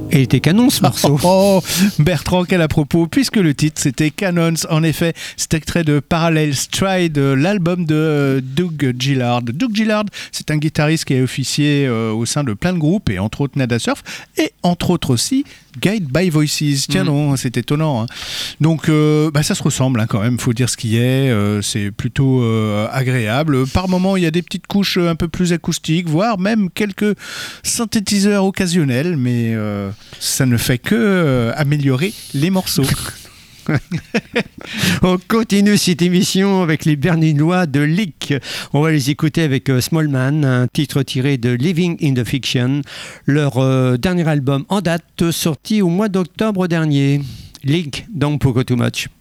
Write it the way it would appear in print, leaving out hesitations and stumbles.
Et il était canon ce morceau. Oh, Bertrand, quel à propos, puisque le titre c'était Canons. En effet, c'est extrait de Parallel Stride, l'album de Doug Gillard. Doug Gillard, c'est un guitariste qui a officié au sein de plein de groupes, et entre autres Nada Surf, et entre autres aussi Guided by Voices. Tiens non, c'est étonnant. Hein. Donc ça se ressemble hein, quand même, faut dire ce qui est. C'est plutôt agréable. Par moments, il y a des petites couches un peu plus acoustiques, voire même quelques synthétiseurs occasionnels, mais ça ne fait que améliorer les morceaux. On continue cette émission avec les Berlinois de Leak. On va les écouter avec Small Man, un titre tiré de Living in the Fiction, leur dernier album en date sorti au mois d'octobre dernier. Leak, Don't Pogo Too Much.